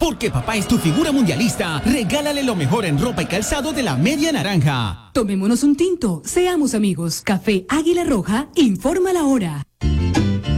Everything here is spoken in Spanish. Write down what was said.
Porque papá es tu figura mundialista, regálale lo mejor en ropa y calzado de la Media Naranja. Tomémonos un tinto, seamos amigos. Café Águila Roja, informa la hora.